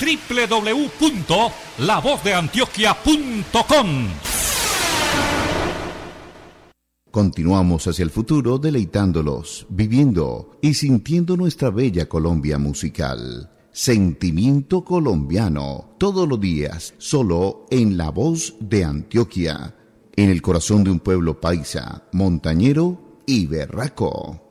www.lavozdeantioquia.com. Continuamos hacia el futuro deleitándolos, viviendo y sintiendo nuestra bella Colombia musical. Sentimiento colombiano, todos los días, solo en La Voz de Antioquia, en el corazón de un pueblo paisa, montañero y berraco.